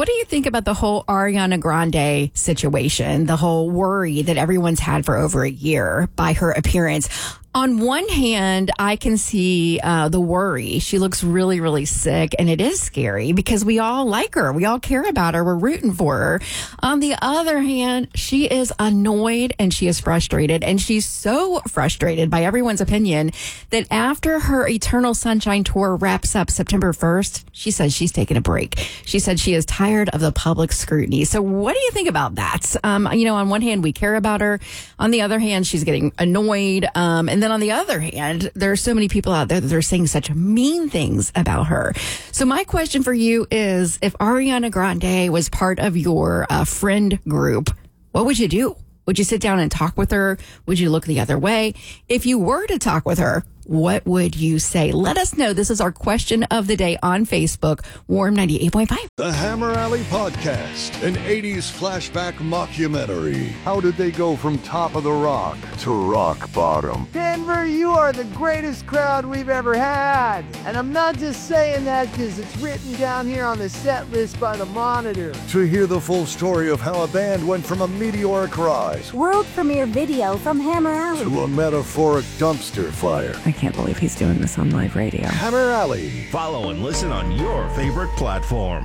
what do you think about the whole Ariana Grande situation, the whole worry that everyone's had for over a year by her appearance? On one hand, I can see the worry. She looks really, really sick, and it is scary because we all like her. We all care about her. We're rooting for her. On the other hand, she is annoyed and she is frustrated, and she's so frustrated by everyone's opinion that after her Eternal Sunshine tour wraps up September 1st, she says she's taking a break. She said she is tired of the public scrutiny. So what do you think about that? On one hand, we care about her. On the other hand, she's getting annoyed. And then on the other hand, there are so many people out there that are saying such mean things about her. So my question for you is, if Ariana Grande was part of your friend group, what would you do? Would you sit down and talk with her? Would you look the other way? If you were to talk with her, what would you say? Let us know. This is our question of the day on Facebook, Warm 98.5. The Hammer Alley Podcast, an 80s flashback mockumentary. How did they go from top of the rock to rock bottom? Denver, you are the greatest crowd we've ever had. And I'm not just saying that because it's written down here on the set list by the Monitor. To hear the full story of how a band went from a meteoric rise, world premiere video from Hammer Alley, to a metaphoric dumpster fire. I can't believe he's doing this on live radio. Hammer Alley. Follow and listen on your favorite platform.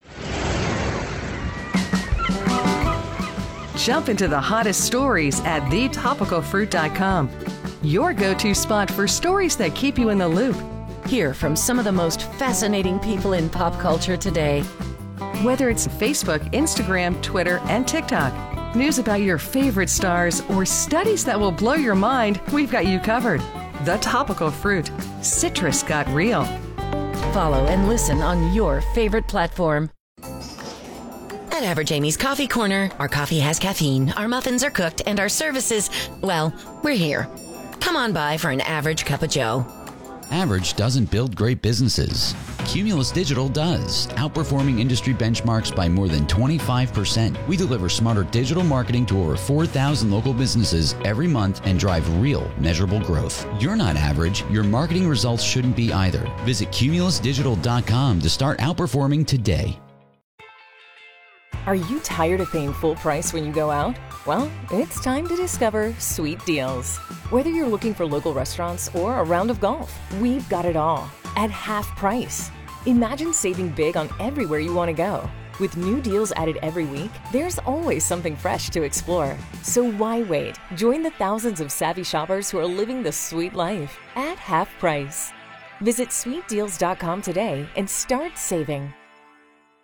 Jump into the hottest stories at thetopicalfruit.com. Your go-to spot for stories that keep you in the loop. Hear from some of the most fascinating people in pop culture today. Whether it's Facebook, Instagram, Twitter, and TikTok, news about your favorite stars, or studies that will blow your mind, we've got you covered. The Topical Fruit. Citrus got real. Follow and listen on your favorite platform. At Average Amy's Coffee Corner, our coffee has caffeine, our muffins are cooked, and our services, well, we're here. Come on by for an average cup of joe. Average doesn't build great businesses. Cumulus Digital does, outperforming industry benchmarks by more than 25%. We deliver smarter digital marketing to over 4,000 local businesses every month and drive real, measurable growth. You're not average. Your marketing results shouldn't be either. Visit cumulusdigital.com to start outperforming today. Are you tired of paying full price when you go out? Well, it's time to discover Sweet Deals. Whether you're looking for local restaurants or a round of golf, we've got it all at half price. Imagine saving big on everywhere you want to go. With new deals added every week, there's always something fresh to explore. So why wait? Join the thousands of savvy shoppers who are living the sweet life at half price. Visit sweetdeals.com today and start saving.